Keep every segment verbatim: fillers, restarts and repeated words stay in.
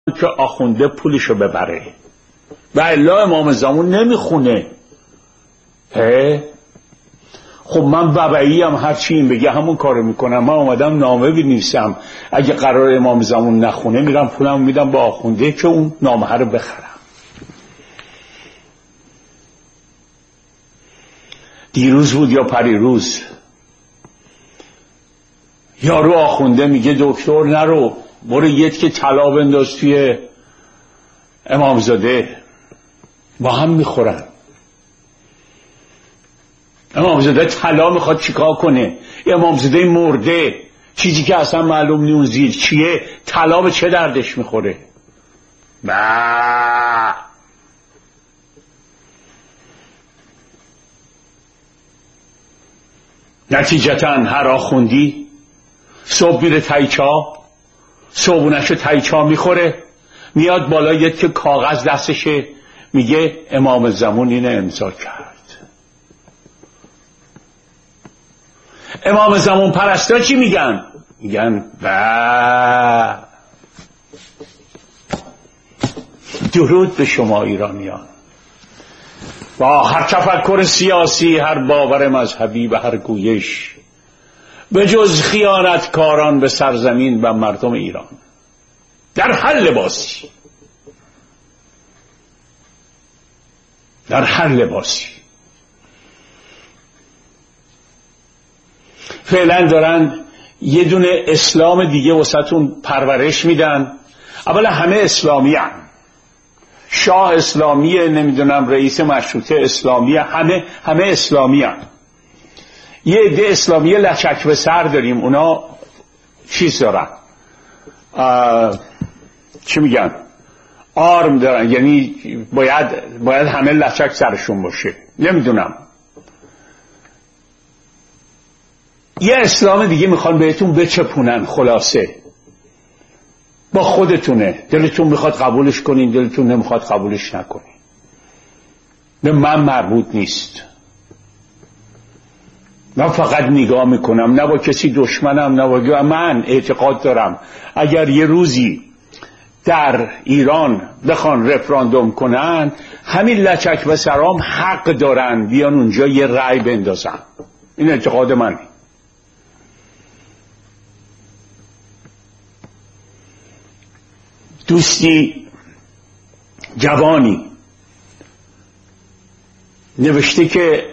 که آخونده پولشو ببره و الا امام زمان نمیخونه. خب من ببعی هم هرچی این بگه همون کارو میکنم. من اومدم نامه بنویسم اگه قرار امام زمان نخونه میرم پولم میدم به آخونده که اون نامه رو بخرم. دیروز بود یا پریروز یارو آخونده میگه دکتر نرو، برو یت که طلا بنداز توی امامزاده، با هم میخورن. امامزاده طلا میخواد چیکار کنه؟ امامزاده مرده، چیزی که اصلا معلوم نی اون زیر چیه، طلا به چه دردش میخوره؟ با نتیجتا هر آخوندی صبح میره تایچا، صبحونشو تایچا میخوره، میاد بالا یه که کاغذ دستشه میگه امام زمان اینو امضا کرد. امام زمان پرستا چی میگن؟ میگن با درود به شما ایرانیان. با هر تفکر سیاسی، هر باور مذهبی و هر گویش، به جز خیانتکاران به سرزمین و مردم ایران، در هر لباسی، در هر لباسی فعلا دارن یه دونه اسلام دیگه وسطون پرورش میدن. اولا همه اسلامی هم. شاه اسلامیه، نمیدونم رئیس مشروطه اسلامیه، همه همه اسلامی هم. یه عده اسلامی لچک به سر داریم، اونا چیز دارن، چی میگن، آرم دارن، یعنی باید باید همه لچک سرشون باشه. نمیدونم یه اسلام دیگه میخوان بهتون بچپونن. خلاصه با خودتونه، دلتون میخواد قبولش کنین، دلتون نمیخواد قبولش نکنین، به من مربوط نیست. من فقط نگاه میکنم، نه با کسی دشمنم، نه با من اعتقاد دارم اگر یه روزی در ایران بخوان رفراندوم کنن، همین لچک و سرام حق دارن بیان اونجا یه رأی بندازن. این اعتقاد منه. دوستی جوانی نوشته که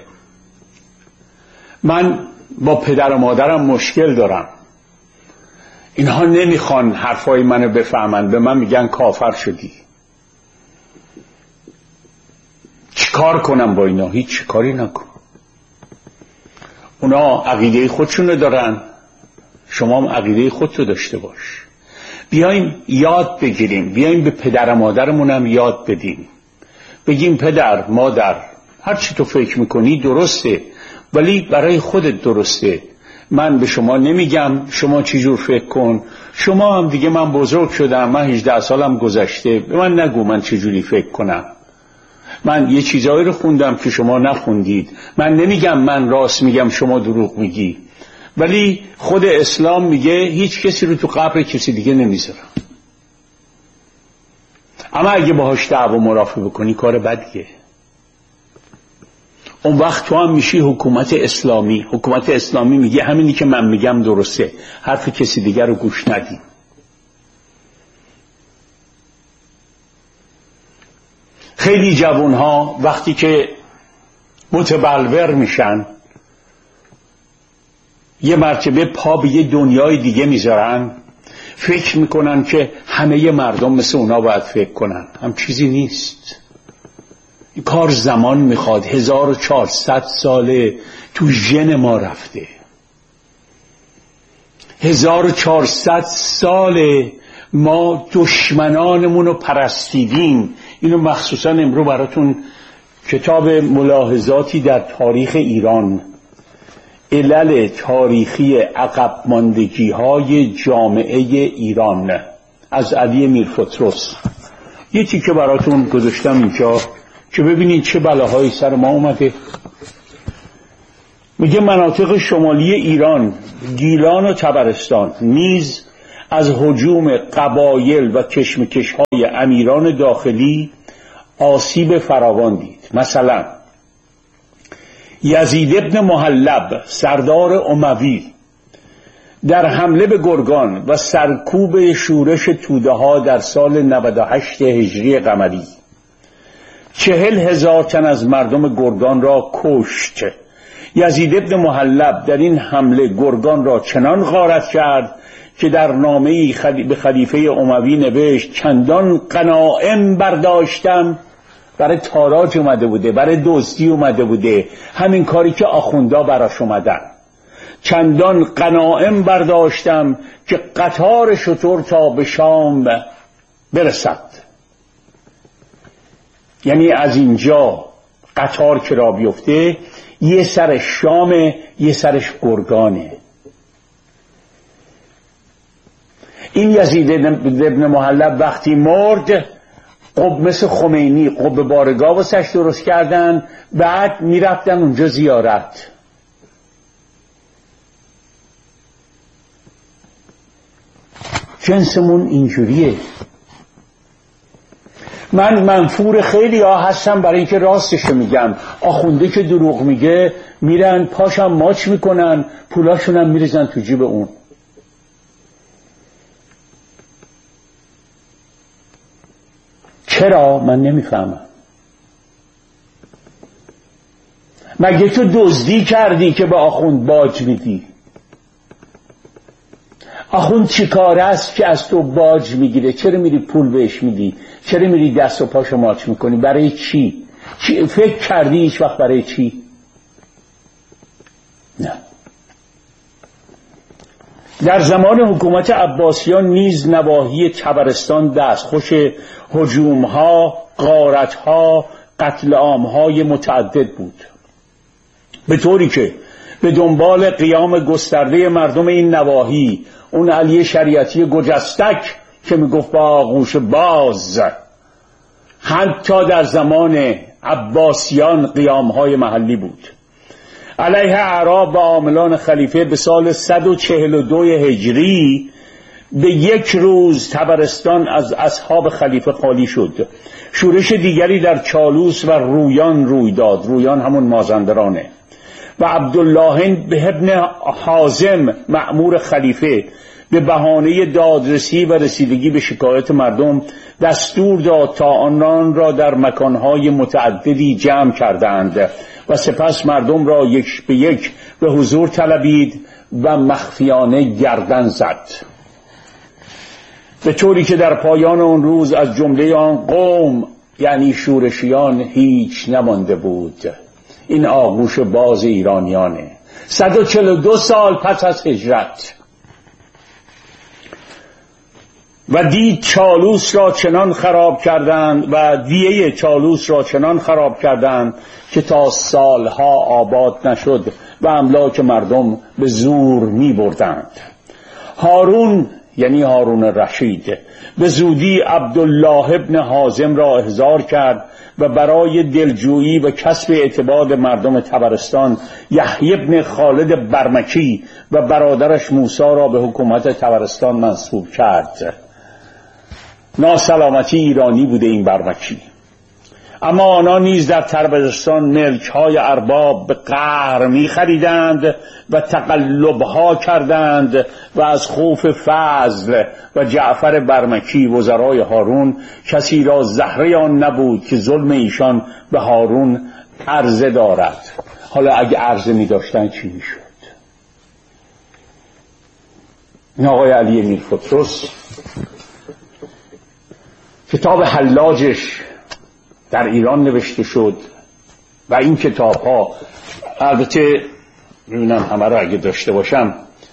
من با پدر و مادرم مشکل دارم، اینها نمیخوان حرفای منو بفهمن، به من میگن کافر شدی. چیکار کنم با اینا؟ هیچ کاری نکن. اونا عقیده خودشونو دارن، شما هم عقیده خودتو داشته باش. بیایم یاد بگیریم، بیایم به پدر و مادرمونم یاد بدیم، بگیم پدر مادر هر چی تو فکر میکنی درسته، ولی برای خودت درسته. من به شما نمیگم شما چی جور فکر کن، شما هم دیگه، من بزرگ شدم، من هجده سالم گذشته، به من نگو من چه جوری فکر کنم. من یه چیزایی رو خوندم که شما نخوندید. من نمیگم من راست میگم شما دروغ میگی، ولی خود اسلام میگه هیچ کسی رو تو قبر کسی دیگه نمیذارم. اما اگه باهاش دعوا مرافعه بکنی کار بدیه. اون وقت تو هم میشی حکومت اسلامی. حکومت اسلامی میگه همینی که من میگم درسته، حرف کسی دیگر رو گوش ندیم. خیلی جوانها وقتی که متبلور میشن، یه مرتبه پا به یه دنیای دیگه میذارن، فکر میکنن که همه مردم مثل اونا باید فکر کنن. هم چیزی نیست. این کار زمان میخواد. هزار و چهارصد ساله تو ژن ما رفته. هزار و چهارصد ساله ما دشمنانمون رو پرستیدیم. اینو مخصوصا امرو براتون کتاب ملاحظاتی در تاریخ ایران، علل تاریخی عقب ماندگی های جامعه ایران از علی میرفتروس، یه تیکه براتون گذاشتم اینجا که ببینید چه بلاهایی سر ما اومده. میگه مناطق شمالی ایران، گیلان و طبرستان نیز از هجوم قبایل و کشمکش‌های امیران داخلی آسیب فراوان دید. مثلا یزید ابن محلب سردار اموی در حمله به گرگان و سرکوب شورش توده ها در سال نود و هشت هجری قمری چهل هزار تن از مردم گرگان را کشت. یزید ابن محلب در این حمله گرگان را چنان غارت کرد که در نامه‌ای به خلیفه اموی نوشت چندان غنایم برداشتم، برای تاراج اومده بوده، برای دزدی اومده بوده، همین کاری که آخوندا براش اومدن. چندان غنایم برداشتم که قطار شتر تا به شام برسد. یعنی از اینجا قطار که را بیفته یه سرش شامه یه سرش گرگانه. این یزید ابن محلب وقتی مرد قب مثل خمینی قب بارگاه واسش درست کردن، بعد میرفتن اونجا زیارت. جنسمون اینجوریه. من منفور خیلی ها هستم برای اینکه راستشو میگم. آخونده که دروغ میگه میرن پاشم ماچ میکنن، پولاشونم میریزن تو جیب اون. چرا؟ من نمیفهمم. مگه تو دزدی کردی که به آخوند باج میدی؟ آخوند چی کار است که از تو باج میگیره؟ چرا میری پول بهش میدی؟ چرا میری دست و پاشو ماچ میکنی؟ برای چی؟ چی فکر کردی هیچ وقت برای چی؟ نه. در زمان حکومت عباسیان نیز نواحی طبرستان دستخوش هجوم‌ها، غارت‌ها، قتل عام‌های متعدد بود، به طوری که به دنبال قیام گسترده مردم این نواحی، اون علی شریعتی گجستک که میگفت با آغوش باز، حتی در زمان عباسیان قیام‌های محلی بود علیه اعراب و عاملان خلیفه. به سال صد و چهل و دو هجری به یک روز طبرستان از اصحاب خلیفه خالی شد. شورش دیگری در چالوس و رویان روی داد. رویان همون مازندرانه. و عبدالله ابن حازم مأمور خلیفه به بهانه دادرسی و رسیدگی به شکایت مردم دستور داد تا آنان را در مکانهای متعددی جمع کردند و سپس مردم را یک به یک به حضور طلبید و مخفیانه گردن زد، به طوری که در پایان آن روز از جمله آن قوم یعنی شورشیان هیچ نمانده بود. این آغوش باز ایرانیانه. صد و چهل و دو سال پس از هجرت. و دید چالوس را چنان خراب کردند و دیه چالوس را چنان خراب کردند که تا سالها آباد نشد و املاک مردم به زور می بردند. هارون یعنی هارون رشید به زودی عبدالله ابن حازم را احضار کرد و برای دلجویی و کسب اعتماد مردم طبرستان یحیی ابن خالد برمکی و برادرش موسی را به حکومت طبرستان منصوب کرد. ناسلامتی ایرانی بوده این برمکی. اما آنها نیز در طبرستان ملک‌های ارباب به قهر می خریدند و تقلب‌ها کردند و از خوف فضل و جعفر برمکی وزرای هارون کسی را زهره آن نبود که ظلم ایشان به هارون عرضه دارد. حالا اگه عرضه می داشتن چی می شد؟ این آقای علی میرخسرو کتاب حلاجش در ایران نوشته شد و این کتاب ها البته میبینم همه رو اگه داشته باشم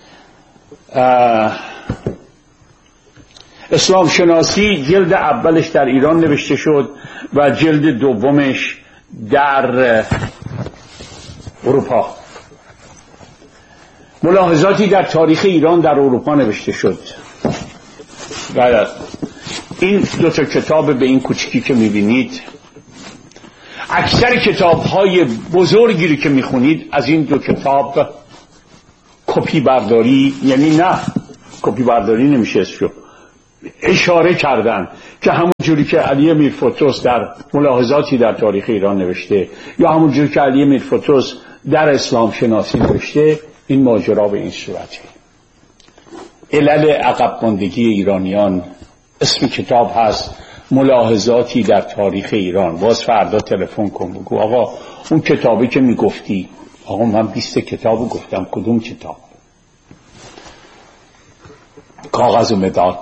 اسلام شناسی جلد اولش در ایران نوشته شد و جلد دومش در اروپا. ملاحظاتی در تاریخ ایران در اروپا نوشته شد. و این دو تا کتاب به این کوچکی که میبینید، اکثر کتاب‌های بزرگی که میخونید از این دو کتاب کپی برداری، یعنی نه کپی برداری نمیشه شو اشاره کردن که همون جوری که علی میرفتوس در ملاحظاتی در تاریخ ایران نوشته یا همون جوری که علی میرفتوس در اسلام شناسی نوشته، این ماجرا به این صورته. علل عقب ماندگی ایرانیان، اسم کتاب هست ملاحظاتی در تاریخ ایران. باز فردا تلفن کن بگو آقا اون کتابی که میگفتی، آقا من بیست کتابو گفتم، کدوم کتاب؟ کاغذ و مداد.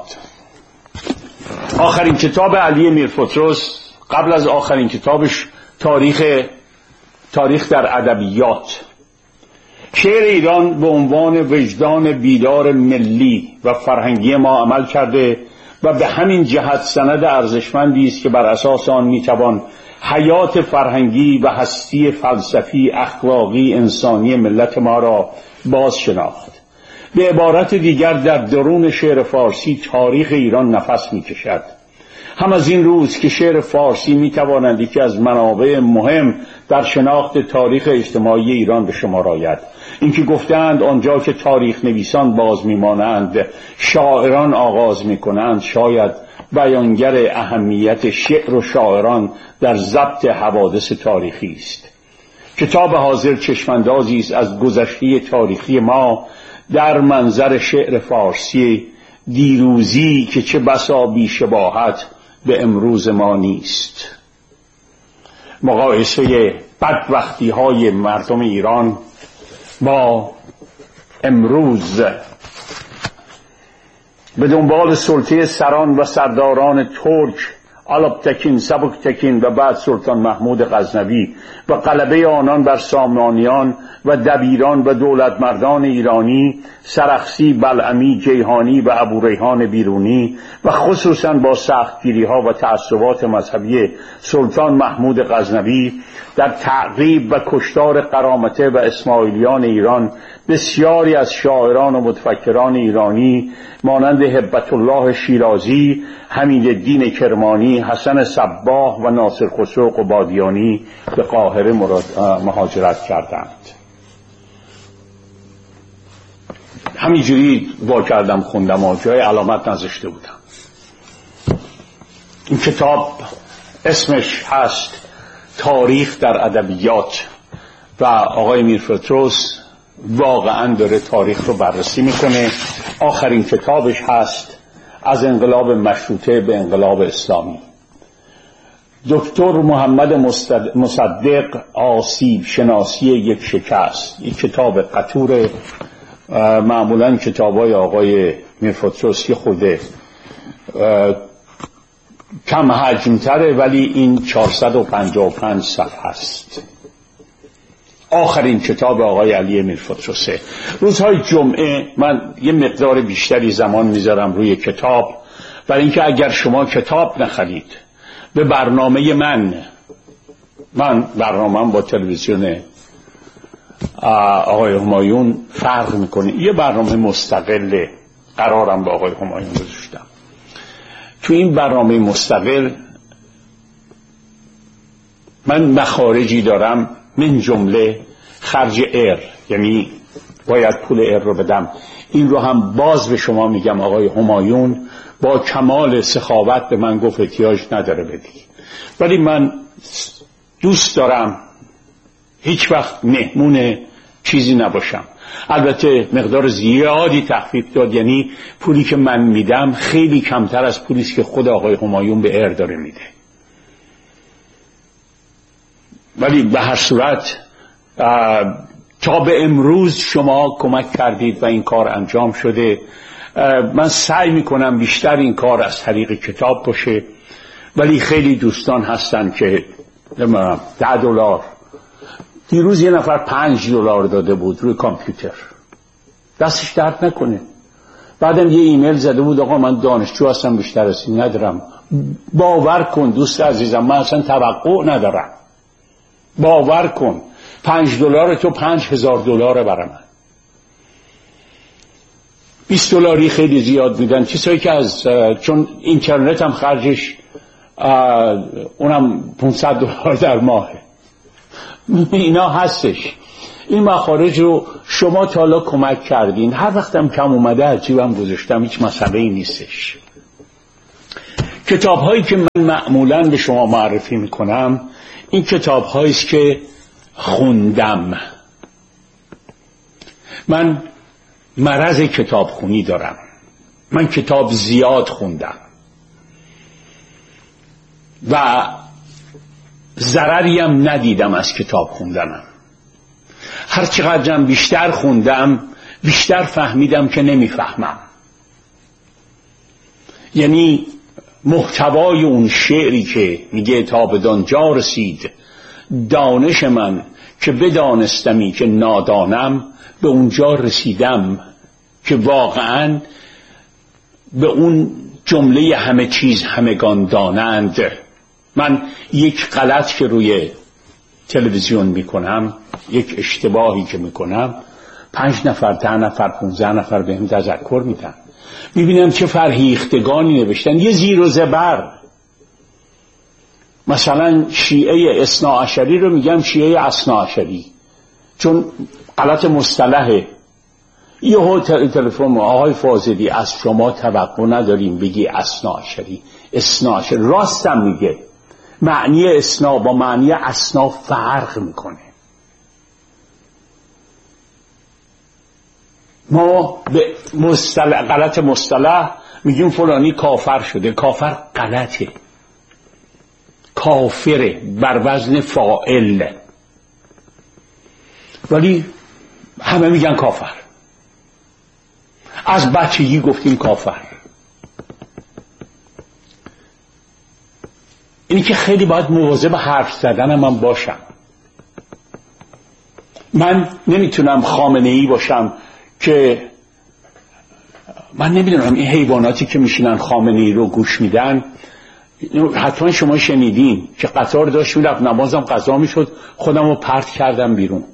آخرین کتاب علی میرفتوس قبل از آخرین کتابش تاریخ تاریخ در ادبیات. شعر ایران به عنوان وجدان بیدار ملی و فرهنگی ما عمل کرده و به همین جهت سند ارزشمندی است که بر اساس آن میتوان حیات فرهنگی و هستی فلسفی، اخلاقی، انسانی ملت ما را باز شناخت. به عبارت دیگر در درون شعر فارسی تاریخ ایران نفس میکشد. هم از این روز که شعر فارسی میتواند یکی از منابع مهم در شناخت تاریخ اجتماعی ایران به شمار آید. اینکه گفتند آنجا که تاریخ نویسان باز میمانند شاعران آغاز میکنند، شاید بیانگر اهمیت شعر و شاعران در ضبط حوادث تاریخی است. کتاب حاضر چشماندازی است از گذشته تاریخی ما در منظر شعر فارسی دیروزی که چه بسا بی‌شباهت به امروز ما نیست. مقایسه بدبختی های مردم ایران با امروز به دنبال سلطه سران و سرداران ترک، آلاپتکین، سبکتکین و بعد سلطان محمود غزنوی و غلبه آنان بر سامانیان و دبیران و دولت مردان ایرانی، سرخسی، بلعمی، جیهانی و ابوریحان بیرونی و خصوصا با سختگیری ها و تعصبات مذهبی سلطان محمود غزنوی در تعقیب و کشتار قرامته و اسماعیلیان ایران، بسیاری از شاعران و متفکران ایرانی مانند هبت الله شیرازی، حمید الدین کرمانی، حسن صباح و ناصر خسرو قبادیانی به قاهره مهاجرت کردند. همینجوری وا کردم خوندم و جای علامت نذاشته بودم. این کتاب اسمش هست تاریخ در ادبیات و آقای میرفتوس واقعا داره تاریخ رو بررسی میکنه. آخرین کتابش هست از انقلاب مشروطه به انقلاب اسلامی. دکتر محمد مصدق، آسیب شناسی یک شکست. این کتاب قطور، معمولا کتابای آقای میرفتوس که خوده کم حجم تره، ولی این چهارصد و پنجاه و پنج صفحه است. آخرین کتاب آقای علی میرفتوسه. روزهای جمعه من یه مقدار بیشتری زمان میذارم روی کتاب، برای اینکه اگر شما کتاب نخرید به برنامه من من برنامه‌ام با تلویزیون آقای همایون فرق میکنه. یه برنامه مستقل قرارم با آقای همایون گذاشتم. تو این برنامه مستقل من مخارجی دارم، من جمله خرج ایر، یعنی باید پول ایر رو بدم. این رو هم باز به شما میگم آقای همایون با کمال سخاوت به من گفت احتیاج نداره بدی، ولی من دوست دارم هیچ وقت مهمون چیزی نباشم. البته مقدار زیادی تخفیف داد، یعنی پولی که من میدم خیلی کمتر از پولی است که خود آقای همایون به ایر داره میده. ولی به هر صورت تا به امروز شما کمک کردید و این کار انجام شده. من سعی میکنم بیشتر این کار از طریق کتاب باشه، ولی خیلی دوستان هستن که ده دلار، دیروز یه نفر پنج دلار داده بود روی کامپیوتر، دستش درد نکنه. بعدم یه ایمیل زده بود آقا من دانشجو هستم بیشتر از این ندارم. باور کن دوست عزیزم، من اصلا توقع ندارم. باور کن پنج دلار تو پنج هزار دلاره برای من. بیست دلاری خیلی زیاد میدن. چیزایی که از چون اینترنت هم خرجش اونم پانصد دلار در ماهه، اینا هستش. این مخارج رو شما تا حالا کمک کردین، هر وقتم کم اومده عجیبم گذاشتم، هیچ مسئله ای نیستش. کتاب هایی که من معمولاً به شما معرفی میکنم این کتاب هایی است که خوندم. من مرض کتاب خونی دارم، من کتاب زیاد خوندم و ضرری هم ندیدم از کتاب خوندنم. هر چقدرم بیشتر خوندم بیشتر فهمیدم که نمیفهمم. یعنی محتوای اون شعری که میگه تا بدانجا رسید دانش من که بدانستمی که نادانم، به اونجا رسیدم که واقعا به اون جمله همه چیز همگان دانند. من یک غلط که روی تلویزیون میکنم، یک اشتباهی که میکنم، پنج نفر، ده نفر، پونزده نفر بهم تذکر میدن. میبینم چه فرهیختگانی نوشتن، یه زیر و زبر. مثلا شیعه اثناعشری رو میگم شیعه اثناعشری، چون غلط مصطلحه. یهو تلفن آقای فاضلی از شما توقع نداریم بگی اثناعشری. اثناعشری راستم میگه، معنی اثنا با معنی اثنا فرق میکنه. ما به مصطلح، غلط مصطلح میگیم فلانی کافر شده. کافر غلطه، کافره بر وزن فاعل، ولی همه میگن کافر. از بچگی گفتیم کافر. اینی که خیلی باید مواظب حرف زدن من باشم. من نمیتونم خامنه ای باشم که من نمیدونم این حیواناتی که میشینن خامنه ای رو گوش میدن، حتما شما شنیدین که قطار داشت میرفت نمازم قضا میشد، خودم رو پرت کردم بیرون.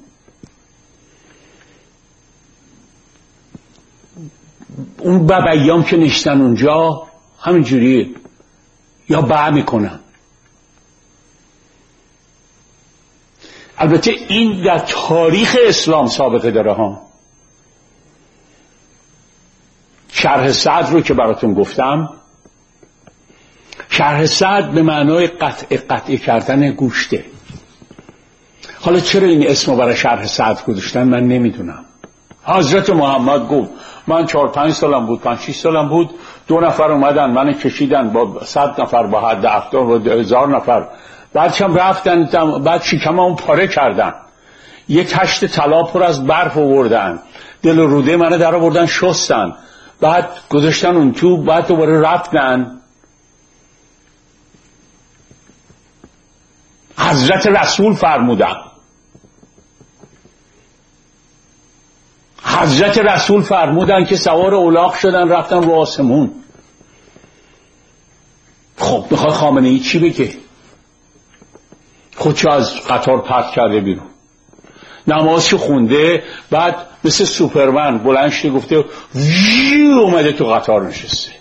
اون ببیام که نشتن اونجا همینجوری یا بع میکنن. البته این در تاریخ اسلام سابقه داره ها. شرح سعد رو که براتون گفتم، شرح سعد به معنای قطع قطع کردن گوشته. حالا چرا این اسمو برای شرح سعد گذاشتن من نمیدونم. حضرت محمد گفت من چهار پنج سالم بود، پنج شش سالم بود، دو نفر اومدن منو کشیدن با صد نفر، با حد هفتاد و هزار نفر، بعدشم رفتن، بعد شکممو پاره کردن، یه تشت طلا پر از برف آوردن، دل و روده منو در آوردن شستن، بعد گذاشتن اون تو، بعد دوباره رفتن. حضرت رسول فرمودن، حضرت رسول فرمودن که سوار الاغ شدن رفتن رو آسمون. خب میخواد خامنه ای چی بگه؟ خودشو از قطار پرت کرده بیرون، نمازشو خونده، بعد مثل سوپرمن بلند شده گفته ویو اومده تو قطار نشسته.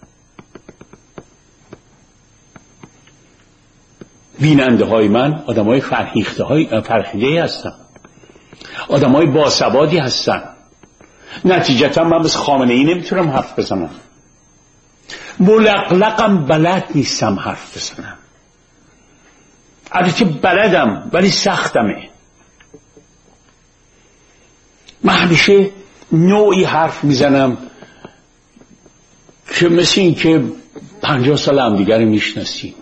بیننده های من آدم های فرهیخته های فرهیخته هستن، آدم های باسوادی هستن. نتیجتا من بس خامنه ای نمیتونم حرف بزنم، ملقلقم بلد نیستم حرف بزنم. البته بلدم ولی سختمه. من همیشه نوعی حرف میزنم که مثل این که پنجاه سال هم دیگر میشناسیم.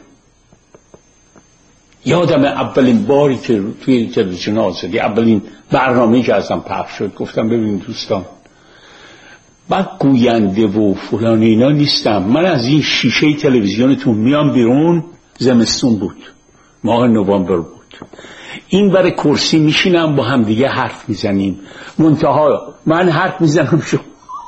یادم اولین باری که توی تلویزیون آزادی، اولین برنامه‌ای که ازم پخش شد، گفتم ببینید دوستان، بعد گوینده و فلان اینا نیستم، من از این شیشه تلویزیونتون میام بیرون. زمستون بود، ماه نوامبر بود، این بر کرسی میشینم با هم دیگه حرف میزنیم، منتها من حرف میزنم شما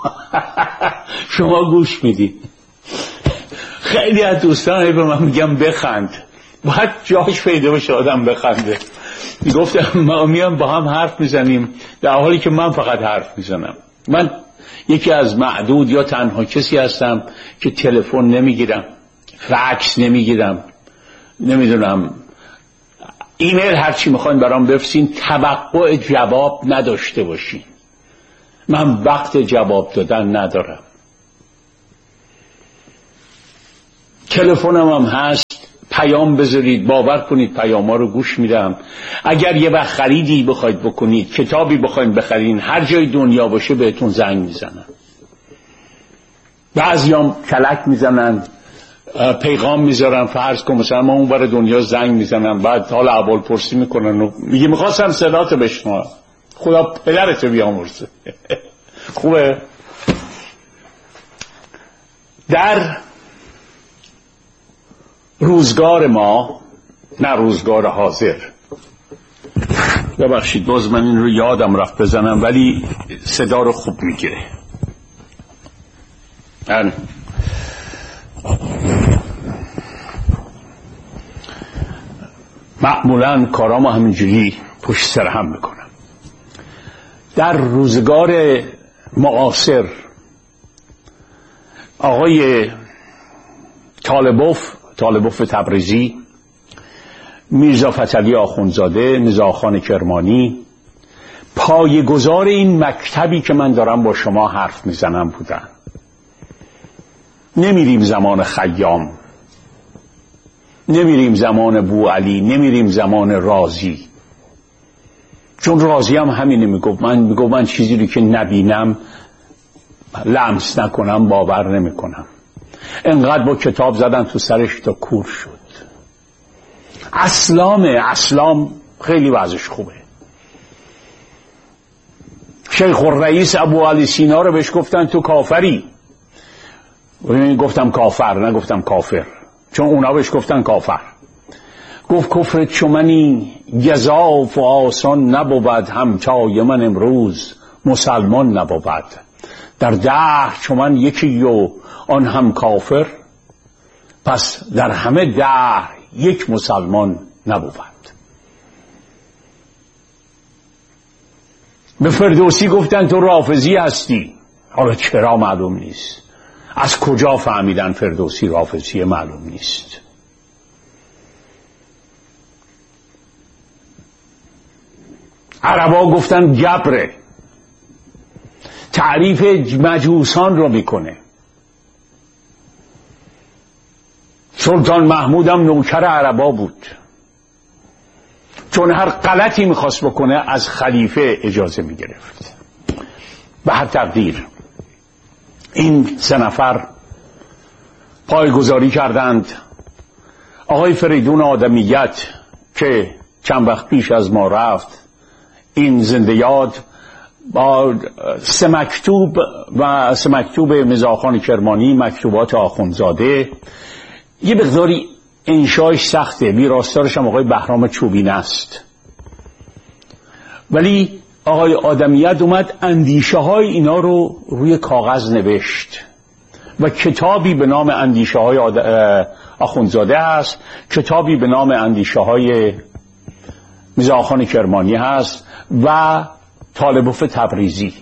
شما گوش میدید. خیلی از دوستان به من میگم بخند، باید جاش پیدا بشه آدم بخنده. میگفتم ما میام با هم حرف میزنیم در حالی که من فقط حرف میزنم. من یکی از معدود یا تنها کسی هستم که تلفن نمیگیرم، فکس نمیگیرم، نمیدونم ایمیل هرچی میخواین برام بفرستین، توقع جواب نداشته باشین. من وقت جواب دادن ندارم. تلفنم هم هست، پیام بذارید، باور کنید پیام ها رو گوش میدم. اگر یه وقت خریدی بخواید بکنید، کتابی بخواید بخرین، هر جای دنیا باشه بهتون زنگ میزنن. بعضیام کلک میزنن، پیغام میذارن، فرض کن مثلا ما اون بر دنیا زنگ میزنن، بعد حال احوال پرسی میکنن و میگه میخواستم صداتو بشنوم. خدا پدرتو بیامرزه. خوبه؟ در روزگار ما، نه روزگار حاضر، ببخشید باز من این رو یادم رفت بزنم ولی صدا رو خوب میگیره. من معمولا کارامو همینجوری پشت سر هم میکنم. در روزگار معاصر آقای طالبوف طالبوف تبریزی، میرزا فتحعلی آخوندزاده، میرزاخان کرمانی پایه‌گذار این مکتبی که من دارم با شما حرف میزنم بودن. نمیریم زمان خیام، نمیریم زمان بوعلی، نمیریم زمان رازی، چون رازی هم همینه میگفت. من میگفت من چیزی رو که نبینم، لمس نکنم، باور نمیکنم. انقدر با کتاب زدن تو سرش تا کور شد. اسلامه، اسلام خیلی وضعش خوبه. شیخ الرئیس ابو علی سینا رو بهش گفتن تو کافری. گفتم کافر، نگفتم کافر، چون اونا بهش گفتن کافر. گفت کفر چمنی گزاف و آسان نبود، همتای من امروز مسلمان نبود. در ده چمن یکی و آن هم کافر، پس در همه ده یک مسلمان نبود. به فردوسی گفتن تو رافضی هستی. حالا چرا معلوم نیست، از کجا فهمیدن فردوسی رافضی معلوم نیست. عربا گفتن جبره، تعریف مجوسان رو میکنه. سلطان محمود هم نوکر عربا بود، چون هر غلطی میخواست بکنه از خلیفه اجازه میگرفت. به هر تقدیر این سه نفر پایه‌گذاری کردند. آقای فریدون آدمیت که چند وقت پیش از ما رفت، این زنده یاد، با سه مکتوب و سه مکتوب میرزاخان کرمانی، مکتوبات آخوندزاده، یه مقداری انشایش سخته. ویراستارش هم آقای بهرام چوبین است، ولی آقای آدمیت اومد اندیشه های اینا رو روی کاغذ نوشت و کتابی به نام اندیشه های آخوندزاده هست، کتابی به نام اندیشه های میرزاخان کرمانی هست و طالبوف تبریزی.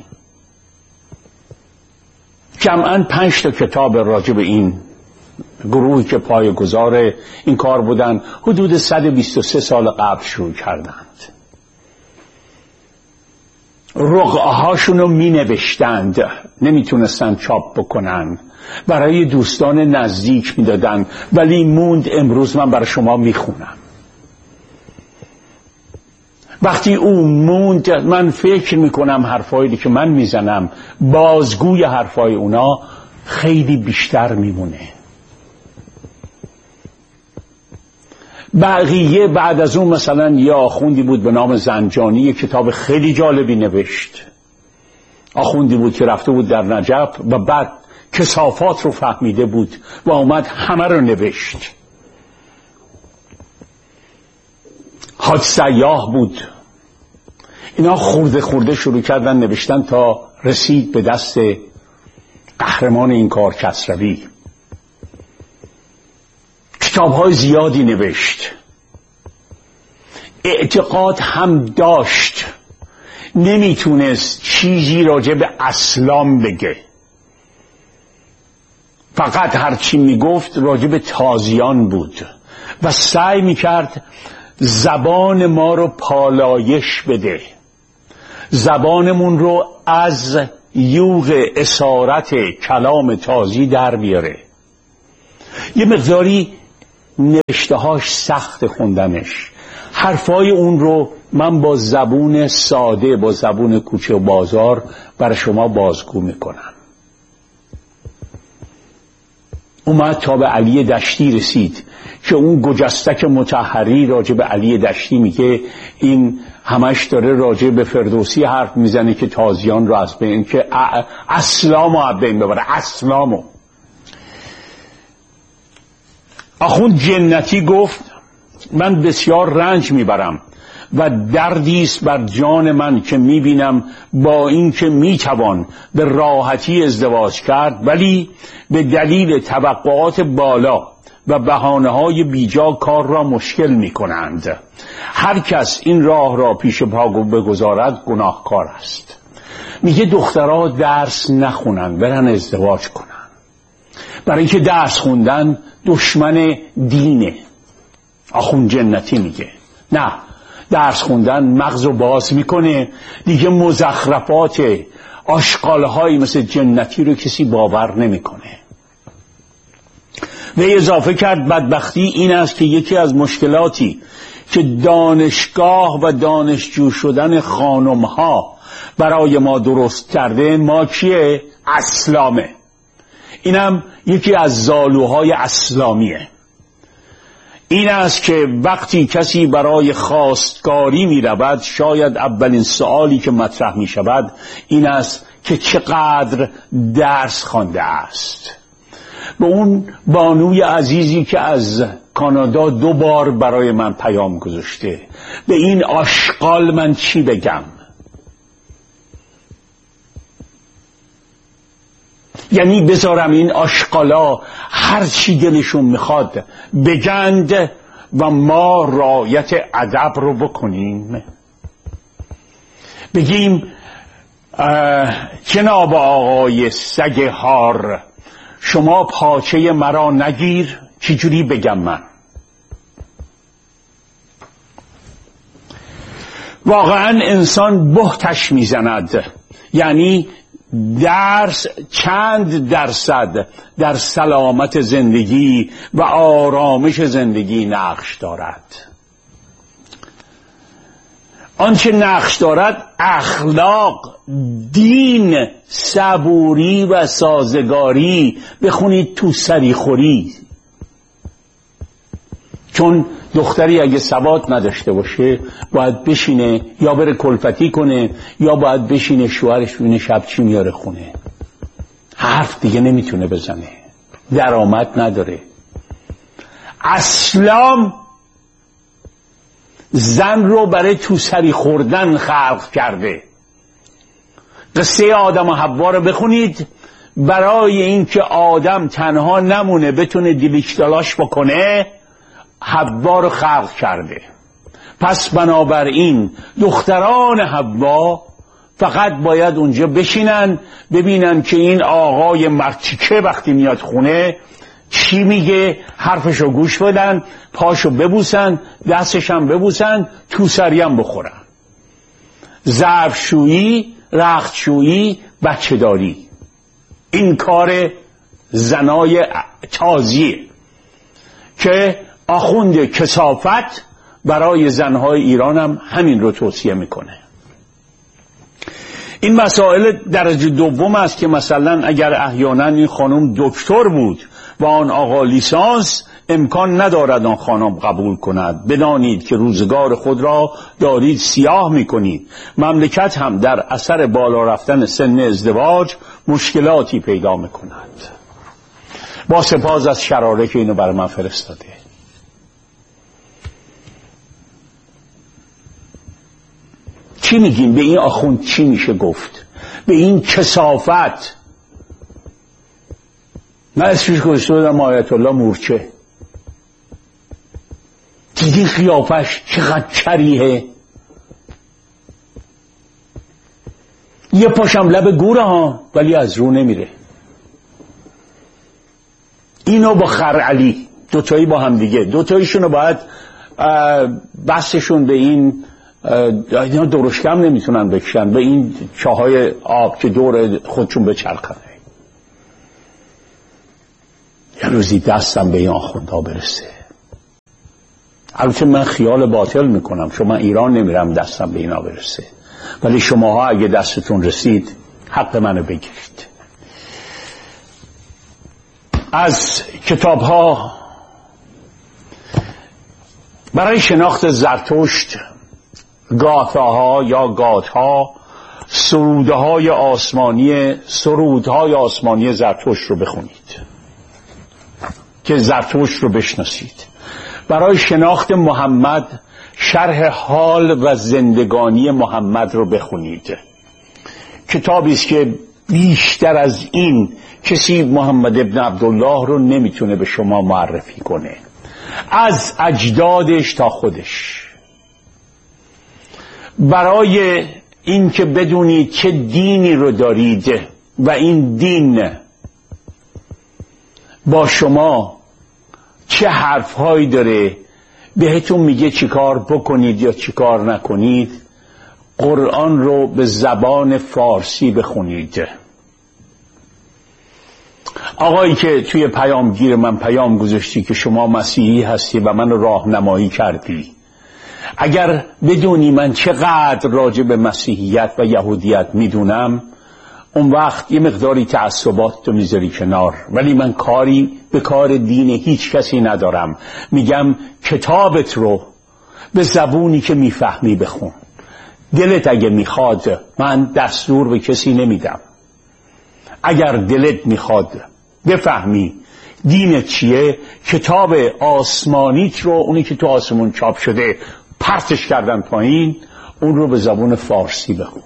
جمعاً پنج تا کتاب راجع به این گروهی که پایه‌گذار این کار بودن حدود صد و بیست و سه سال قبل شروع کردند. رقعهاشون رو می نوشتند، نمیتونستن چاپ بکنن، برای دوستان نزدیک میدادن، ولی موند امروز من برای شما میخونم. وقتی او موند من فکر میکنم حرفایی که من میزنم بازگوی حرفای اونا خیلی بیشتر میمونه. بقیه بعد از اون مثلا یه آخوندی بود به نام زنجانی، یه کتاب خیلی جالبی نوشت. آخوندی بود که رفته بود در نجف و بعد کثافات رو فهمیده بود و اومد همه رو نوشت. حاج سیاح بود. اینا خورده خورده شروع کردن نوشتن تا رسید به دست قهرمان این کار کسروی. کتاب‌های زیادی نوشت. اعتقاد هم داشت، نمیتونست چیزی راجع به اسلام بگه، فقط هرچی میگفت راجع به تازیان بود و سعی میکرد زبان ما رو پالایش بده، زبانمون رو از یوغ اسارت کلام تازی در بیاره. یه مقداری نوشتهاش سخت خوندنش، حرفای اون رو من با زبون ساده، با زبون کوچه و بازار برای شما بازگو میکنم. اومد تا به علی دشتی رسید که اون گجستک مطهری راجع به علی دشتی میگه این همش داره راجع به فردوسی حرف میزنه که تازیان رو از بین، که اسلامو از بین ببره، اسلامو. آخوند جنتی گفت من بسیار رنج میبرم و دردیست بر جان من که میبینم با این که میتوان به راحتی ازدواج کرد، ولی به دلیل توقعات بالا و بهانه‌های بیجا کار را مشکل میکنند. هر کس این راه را پیش پا بگذارد گناهکار است. میگه دخترها درس نخونن، برن ازدواج کنن، برای اینکه درس خوندن دشمن دینه. آخوند جنتی میگه نه، درس خوندن مغزو باز میکنه، دیگه مزخرفات آشغالهایی مثل جنتی رو کسی باور نمیکنه. و اضافه کرد بدبختی این است که یکی از مشکلاتی که دانشگاه و دانشجو شدن خانمها برای ما درست کرده ما کیه؟ اسلامه. اینم یکی از زالوهای اسلامیه. این است که وقتی کسی برای خواستگاری می رود، شاید اولین سوالی که مطرح می شود این است که چقدر درس خوانده است. به اون بانوی عزیزی که از کانادا دو بار برای من پیام گذاشته، به این آشغال من چی بگم؟ یعنی بذارم این آشغالا هر چی دلشون میخواد بگند و ما رعایت ادب رو بکنیم؟ بگیم جناب آقای سگ هار شما پاچه مرا نگیر، چجوری بگم من؟ واقعا انسان بهتش میزند. یعنی درس چند درصد در سلامت زندگی و آرامش زندگی نقش دارد؟ آنچه نقش دارد اخلاق، دین، صبوری و سازگاری. بخونید تو سریخوری. چون دختری اگه ثبات نداشته باشه باید بشینه یا بره کلفتی کنه یا باید بشینه شوهرش ببینه شب چی میاره خونه. حرف دیگه نمیتونه بزنه، درآمد نداره. اسلام زن رو برای تو سری خوردن خلق کرده. قصه آدم و حوا رو بخونید. برای اینکه آدم تنها نمونه بتونه دیلیکتالاش بکنه، حوا رو خلق کرده. پس بنابراین دختران حوا فقط باید اونجا بشینن ببینن که این آقای مرتیکه وقتی میاد خونه چی میگه، حرفشو گوش بدن، پاشو ببوسن، دستشم ببوسن، تو سریم بخورن. ظرفشویی، رختشویی، بچه داری، این کار زنای تازیه که آخوند کثافت برای زنهای ایران هم همین رو توصیه میکنه. این مسائل درجه دوم است که مثلا اگر احیانا این خانم دکتر بود و آن آقا لیسانس، امکان ندارد آن خانم قبول کند. بدانید که روزگار خود را دارید سیاه میکنید. مملکت هم در اثر بالا رفتن سن ازدواج مشکلاتی پیدا میکند. با سپاس از شراره که اینو برای من فرستاده. چی میگیم به این آخوند؟ چی میشه گفت به این کثافت؟ من اسمش گذاشته بودم آیت الله مورچه. دیدی قیافش چقدر کریه؟ یه پاشم لب گوره ها ولی از رو نمیره. اینو با خرعلی دوتایی با هم دیگه، دوتاییشونو باید بسشون به این اینا درشکم نمیتونن بکشن، به این چاهای آب که دور خودشون بچرخنه. یه روزی دستم به این آخوندها برسه. البته من خیال باطل میکنم، چون من ایران نمیرم دستم به اینا برسه، ولی شماها اگه دستتون رسید حق منو بگیرید. از کتاب ها برای شناخت زرتشت، گاتاها یا گاتها، سرودهای آسمانی سرودهای آسمانی زرتشت رو بخونید که زرتشت رو بشناسید. برای شناخت محمد، شرح حال و زندگانی محمد رو بخونید. کتابی است که بیشتر از این کسی محمد ابن عبدالله رو نمیتونه به شما معرفی کنه، از اجدادش تا خودش. برای این که بدونید چه دینی رو دارید و این دین با شما چه حرفهایی داره، بهتون میگه چیکار بکنید یا چیکار نکنید، قرآن رو به زبان فارسی بخونید. آقایی که توی پیامگیر من پیام گذاشتی که شما مسیحی هستی و من راهنمایی کردی، اگر بدونی من چقدر راجع به مسیحیت و یهودیت میدونم، اون وقت یه مقداری تعصبات تو میذاری کنار. ولی من کاری به کار دین هیچ کسی ندارم. میگم کتابت رو به زبونی که میفهمی بخون. دلت اگه میخواد، من دستور به کسی نمیدم، اگر دلت میخواد بفهمی دینت چیه، کتاب آسمانیت رو، اونی که تو آسمون چاپ شده پرتش کردن پایین، اون رو به زبون فارسی بخون.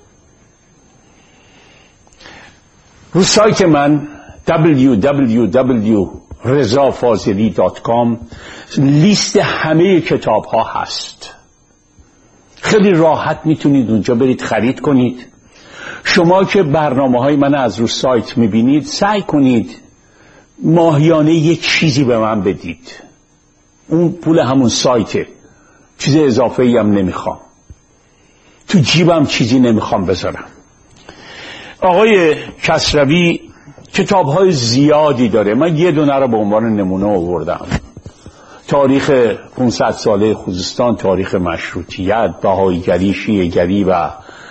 رو سایت من دبلیو دبلیو دبلیو دات رضا فاضلی دات کام لیست همه کتاب ها هست. خیلی راحت میتونید اونجا برید خرید کنید. شما که برنامه های من از رو سایت میبینید، سعی کنید ماهیانه یک چیزی به من بدید. اون پول همون سایته، چیز اضافه ای هم نمیخوام، تو جیبم چیزی نمیخوام بذارم. آقای کسروی کتاب های زیادی داره، من یه دونه رو به عنوان نمونه آوردم. تاریخ پانصد ساله خوزستان، تاریخ مشروطیت، بهاییگری، شیعه‌گری و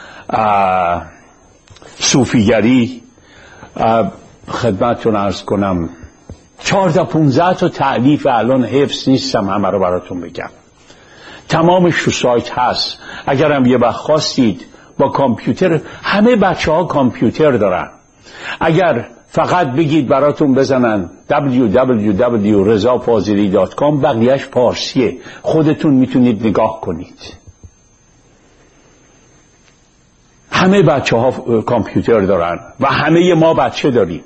صوفیگری. خدمتتون عرض کنم چهارده پونزده تا تألیف الان حفظ نیستم همه رو براتون بگم. تمامش تو سایت هست. اگرم یه وقت خواستید با کامپیوتر، همه بچه ها کامپیوتر دارن، اگر فقط بگید براتون بزنن دبلیو دبلیو دبلیو دات رضا فاضلی دات کام، بقیهش پارسیه، خودتون میتونید نگاه کنید. همه بچه ها کامپیوتر دارن و همه ما بچه داریم.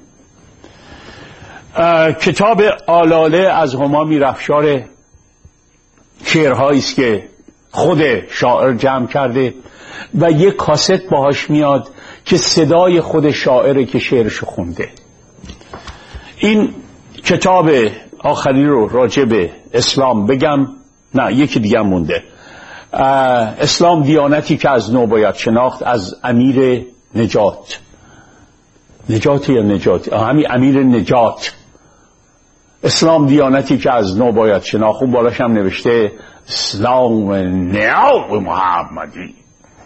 کتاب آلاله از همامی رفشار شعرهایی است که خود شاعر جمع کرده و یک کاست باهاش میاد که صدای خود شاعره که شعرشو خونده. این کتاب آخری رو راجع به اسلام بگم، نه یکی دیگه مونده، اسلام دیانتی که از نو باید شناخت، از امیر نجات. نجات یا نجات؟ همین امیر نجات. اسلام دیانتی که از نو باید شناخت. اون بالاش هم نوشته اسلام نو محمدی.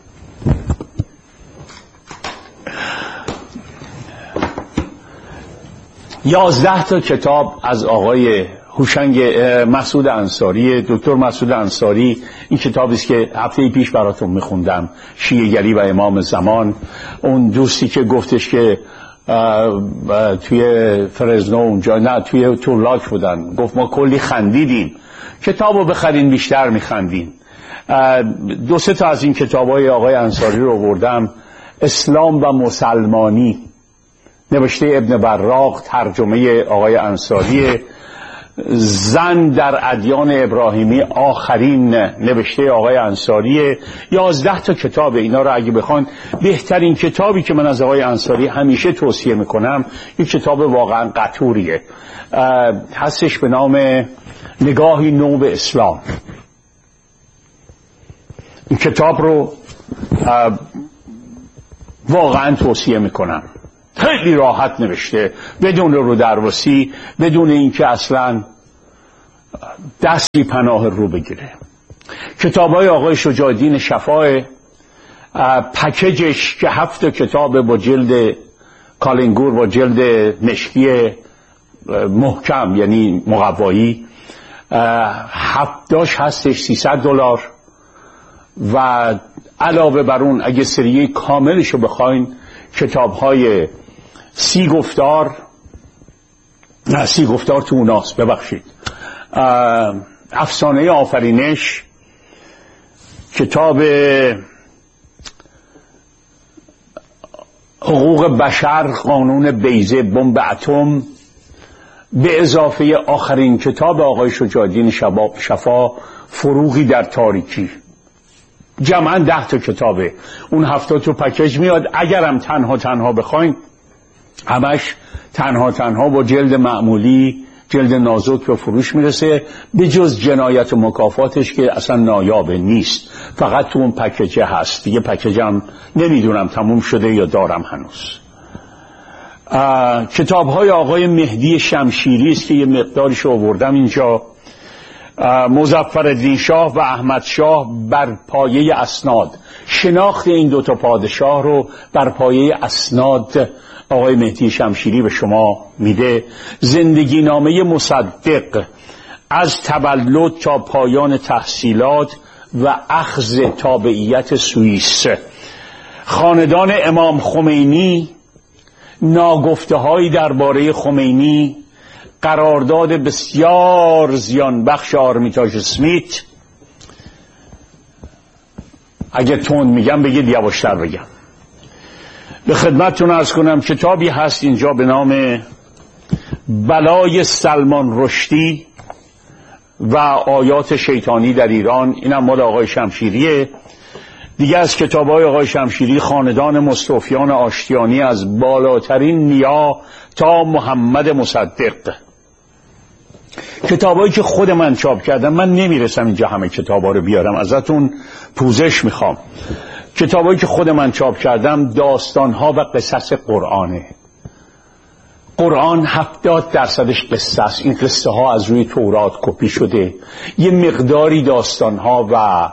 یازده تا کتاب از آقای هوشنگ مسعود انصاری، دکتر مسعود انصاری. این کتابی است که هفته پیش براتون میخوندم، شیعه‌گری و امام زمان. اون دوستی که گفتش که توی فرزنو اونجا، نه توی تولاک بودن، گفت ما کلی خندیدیم، کتابو بخرین بیشتر میخندین. دو سه تا از این کتابای آقای انصاری رو آوردم. اسلام و مسلمانی نوشته ابن براق، ترجمه آقای انصاری. زن در ادیان ابراهیمی آخرین نوشته آقای انصاری. یازده تا کتاب. اینا رو اگه بخوان، بهترین کتابی که من از آقای انصاری همیشه توصیه میکنم، یک کتاب واقعا قطوریه، هستش به نام نگاهی نو به اسلام. کتاب رو واقعا توصیه میکنم. خیلی راحت نوشته، بدون رو درواسی، بدون اینکه اصلا دستی پناه رو بگیره. کتابای آقای شجاع الدین شفا، پکیجش که هفت کتاب با جلد کالنگور، با جلد مشکی محکم یعنی مقوایی، هفتاش هستش سیصد دلار و علاوه بر اون اگه سریه کاملش رو بخواین کتاب‌های سی گفتار، نه سی گفتار تو اوناست، ببخشید، افسانه آفرینش، کتاب حقوق بشر، قانون بیضه، بمب اتم، به اضافه آخرین کتاب آقای شجاع الدین شفا، فروغی در تاریکی. جمعا ده تا کتابه. اون هفته تو پکیج میاد. اگرم تنها تنها بخواین، همش تنها تنها با جلد معمولی، جلد نازک به فروش میرسه، به جز جنایت و مکافاتش که اصلا نایابه نیست، فقط تو اون پکیجه هست. دیگه پکیجم نمیدونم تموم شده یا دارم هنوز. کتاب های آقای مهدی شمشیری است که یه مقدارش آوردم اینجا. مظفرالدین شاه و احمد شاه بر پایه اسناد، شناخت این دوتا پادشاه رو بر پایه اسناد آقای مهدی شمشیری به شما میده. زندگی نامه مصدق از تولد تا پایان تحصیلات و اخذ تابعیت سوئیس، خاندان امام خمینی، ناگفته هایی درباره خمینی، قرارداد بسیار زیان بخش آرمیتاژ اسمیت. اگه تون میگم بگید یواشتر بگم. به خدمتتون عرض کنم کتابی هست اینجا به نام بلای سلمان رشدی و آیات شیطانی در ایران. اینم مال آقای شمشیریه. دیگه از کتاب‌های آقای شمشیری، خاندان مستوفیان آشتیانی از بالاترین نیا تا محمد مصدق. کتابایی که خود من چاپ کردم. من نمیرسم اینجا همه کتابا رو بیارم، ازتون پوزش میخوام. کتابایی که خود من چاپ کردم داستانها و قصص قرآنه. قرآن هفتاد درصدش قصه است. این قصه ها از روی تورات کپی شده. یه مقداری داستانها و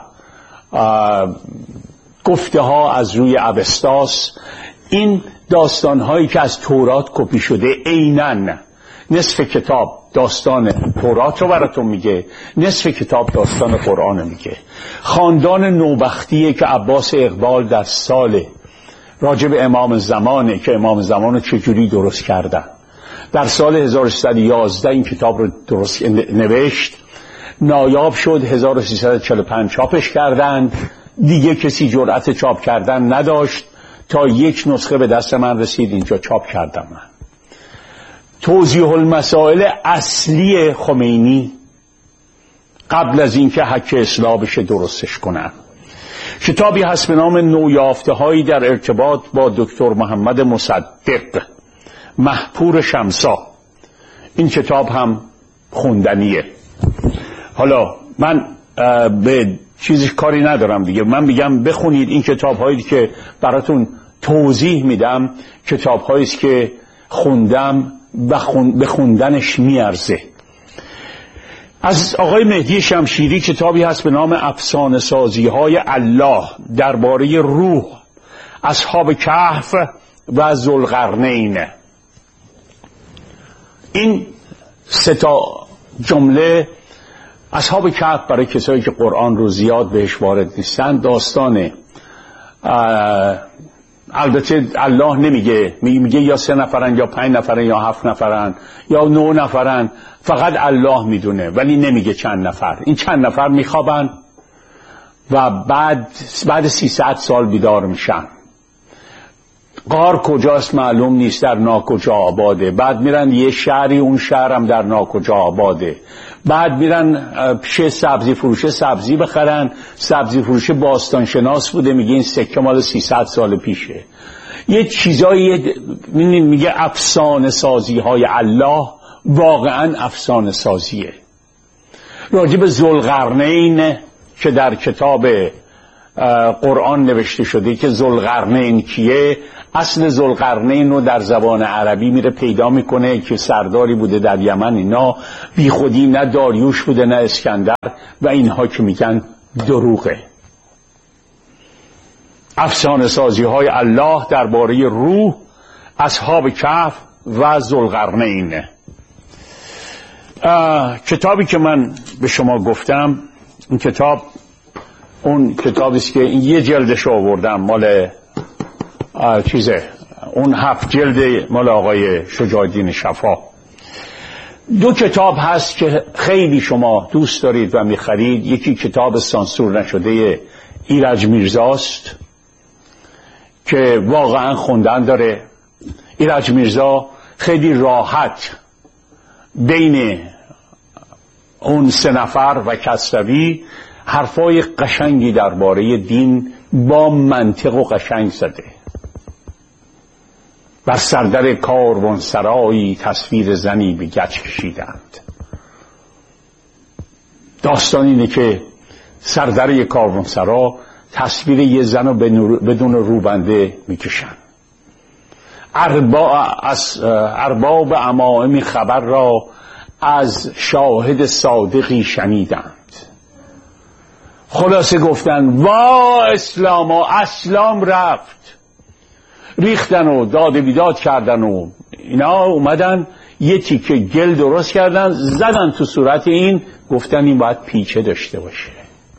گفته ها از روی اوستاس. این داستان هایی که از تورات کپی شده عیناً نصف کتاب داستان تورات رو براتون میگه، نصف کتاب داستان قرآن میگه. خاندان نوبختیه که عباس اقبال در سال راجب امام زمانه که امام زمان رو چجوری درست کردن. در سال هزار و سیصد و یازده این کتاب رو درست نوشت، نایاب شد. هزار و سیصد و چهل و پنج چاپش کردند. دیگه کسی جرأت چاپ کردن نداشت تا یک نسخه به دست من رسید، اینجا چاپ کردم من. توضیح المسائل اصلی خمینی قبل از اینکه حک اصلاح بشه درستش کنن. کتابی هست به نام نویافته هایی در ارتباط با دکتر محمد مصدق، محپور شمسا. این کتاب هم خوندنیه. حالا من به چیزی کاری ندارم دیگه، من میگم بخونید. این کتاب هایی که براتون توضیح میدم کتاب هایی است که خوندم به خوندنش میارزه. از آقای مهدی شمشیری کتابی هست به نام افسانه سازی های الله درباره روح، اصحاب کهف و ذوالقرنین. این سه تا جمله، اصحاب کهف برای کسایی که قرآن رو زیاد بهش وارد نیستن، داستانه. البته الله نمیگه، میگه یا سه نفرن یا پنج نفرن یا هفت نفرن یا نه نفرن، فقط الله میدونه، ولی نمیگه چند نفر. این چند نفر میخوابن و بعد بعد سیصد سال بیدار میشن. غار کجاست معلوم نیست، در ناکجا آباده. بعد میرن یه شهری، اون شهرم در ناکجا آباده. بعد میرن پیش سبزی فروشه سبزی بخرن، سبزی فروشه باستانشناس بوده، میگه این سکه مال سیصد سال پیشه. یه چیزایی میگه افسانه سازی های الله، واقعا افسانه سازیه. راجب ذوالقرنین که در کتاب قرآن نوشته شده که ذوالقرنین کیه، اصل ذوالقرنین رو در زبان عربی میره پیدا میکنه که سرداری بوده در یمن. اینا بی خودی نه داریوش بوده نه اسکندر و اینها که میگن دروغه. افسانه سازی های الله درباره روح، اصحاب کهف و ذوالقرنین. کتابی که من به شما گفتم، این کتاب اون کتابی است که یه جلدش آوردم، مال چیزه، اون هفت جلد مال آقای شجاع الدین شفا. دو کتاب هست که خیلی شما دوست دارید و میخرید. یکی کتاب سانسور نشده ایرج میرزاست که واقعا خوندن داره. ایرج میرزا خیلی راحت بین اون سه نفر و کسروی حرفای قشنگی درباره دین با منطق و قشنگ زده. بر سردر کاروانسرایی تصویر زنی به گچ کشیدند. داستان اینه که سردر یک کاروانسرا تصویر یه زن رو بدون روبنده میکشن. ارباب عمائم خبر را از شاهد صادقی شنیدند. خلاصه گفتن وا اسلاما، اسلام رفت. ریختن و داد بیداد کردن و اینا اومدن یه تیکه گل درست کردن زدن تو صورت این، گفتن این باید پیچه داشته باشه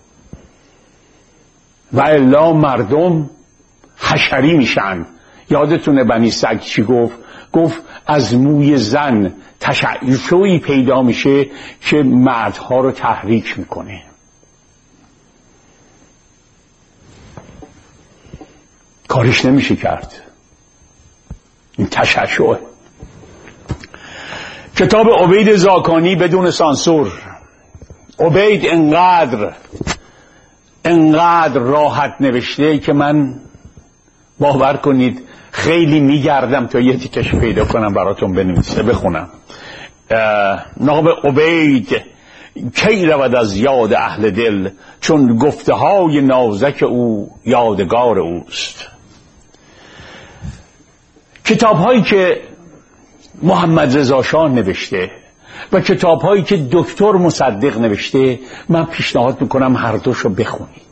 و الا مردم حشری میشن. یادتونه بنی سگ چی گفت؟ گفت از موی زن تشعشعی پیدا میشه که مردها رو تحریک میکنه. کارش نمیشه کرد، این تشعشع. کتاب عبید زاکانی بدون سانسور. عبید انقدر انقدر راحت نوشته که من باور کنید خیلی میگردم تا یه تیکش پیدا کنم براتون بنویسه بخونم. نام عبید کی رود از یاد اهل دل، چون گفته های نازک او یادگار اوست. کتاب هایی که محمد رضا شاه نوشته و کتاب هایی که دکتر مصدق نوشته، من پیشنهاد میکنم هر دوشو بخونید.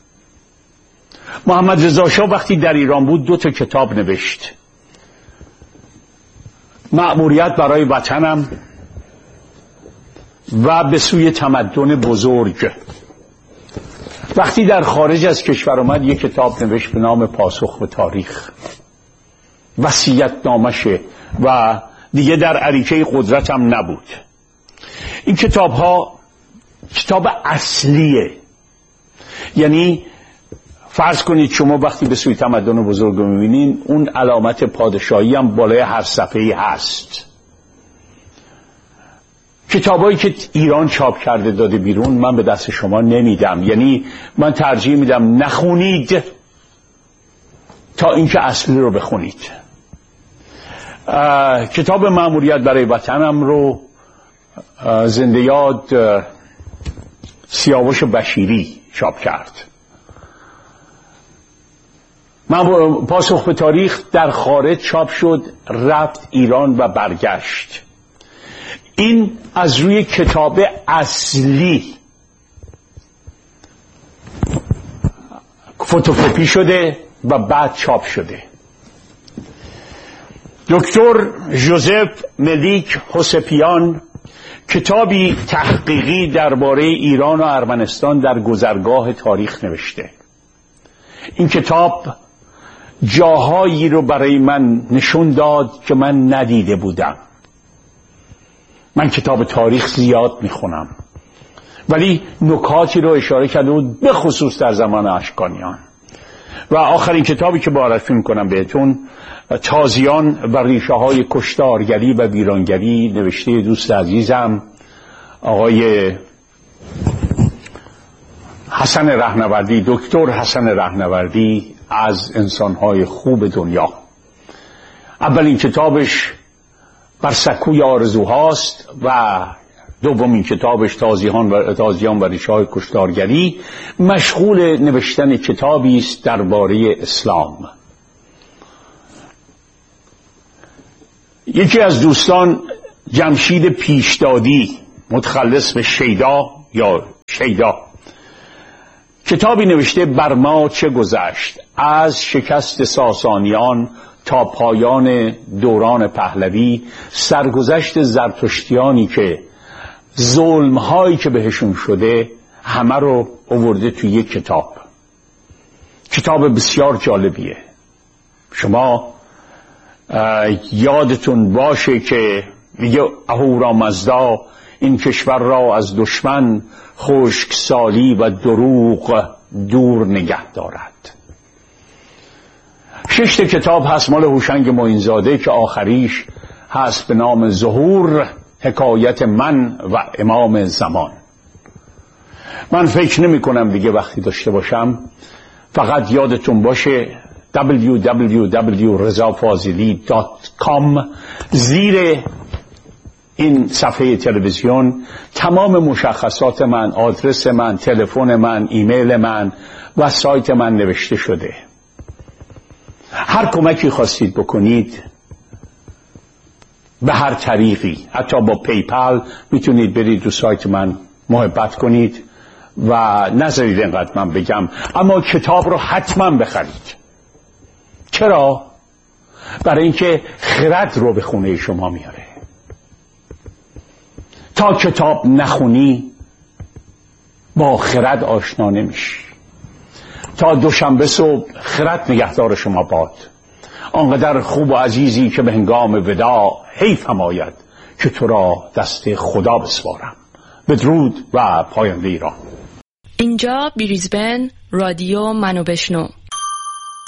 محمد رضا شاه وقتی در ایران بود دو تا کتاب نوشت، مأموریت برای وطنم و به سوی تمدن بزرگ. وقتی در خارج از کشور اومد یک کتاب نوشت به نام پاسخ به تاریخ، وصیت نامشه و دیگه در اریکه قدرتم نبود. این کتاب ها کتاب اصلیه، یعنی فرض کنید شما وقتی به سوی تمدن بزرگ رو میبینین اون علامت پادشاهی هم بالای هر صفحه‌ای هست. کتابایی که ایران چاپ کرده داده بیرون من به دست شما نمیدم، یعنی من ترجیح میدم نخونید تا اینکه اصلی رو بخونید. کتاب مأموریت برای وطنم رو زنده یاد سیاوش بشیری چاپ کرد. پاسخ به تاریخ در خارج چاپ شد، رفت ایران و برگشت. این از روی کتاب اصلی فتوکپی شده و بعد چاپ شده. دکتر ژوزف ملیک حسپیان کتابی تحقیقی درباره ایران و ارمنستان در گذرگاه تاریخ نوشته. این کتاب جاهایی رو برای من نشون داد که من ندیده بودم. من کتاب تاریخ زیاد میخونم ولی نکاتی رو اشاره کرده بود، به خصوص در زمان اشکانیان. و آخرین کتابی که معرفی میکنم بهتون، تازیان و ریشه های کشتارگری و ویرانگری، نوشته دوست عزیزم آقای حسن رهنوردی، دکتر حسن رهنوردی، از انسانهای خوب دنیا. اولین کتابش بر سکوی آرزوهاست و دومین کتابش تازیان و تازیان و ریشه‌های کشتارگری، مشغول نوشتن کتابی است درباره اسلام. یکی از دوستان، جمشید پیشدادی، متخلص به شیدا یا شیدا، کتابی نوشته بر ما چه گذشت، از شکست ساسانیان تا پایان دوران پهلوی، سرگذشت زرتشتیانی که ظلم‌هایی که بهشون شده همه رو آورده توی یک کتاب. کتاب بسیار جالبیه. شما یادتون باشه که میگه اهورامزدا این کشور را از دشمن، خشکسالی و دروغ دور نگه دارد. شش کتاب هست مال هوشنگ معینزاده که آخریش هست به نام ظهور، حکایت من و امام زمان. من فکر نمی کنم دیگه وقتی داشته باشم، فقط یادتون باشه دبلیو دبلیو دبلیو دات رضا فاضلی دات کام، زیر این صفحه تلویزیون تمام مشخصات من، آدرس من، تلفن من، ایمیل من و سایت من نوشته شده. هر کمکی خواستید بکنید به هر طریقی، حتی با پیپل میتونید برید دو سایت من محبت کنید و نذارید اینقدر من بگم، اما کتاب رو حتما بخرید. چرا؟ برای اینکه خرد رو به خونه شما میاره. تا کتاب نخونی با خرد آشنا نمیشی. تا دوشنبه صبح خرد نگهدار شما باد. آنقدر خوب و عزیزی که به هنگام وداع حیف هم آید که تو را دست خدا بسپارم. بدرود و پاینده ایران. اینجا بریزبن، رادیو منو بشنو.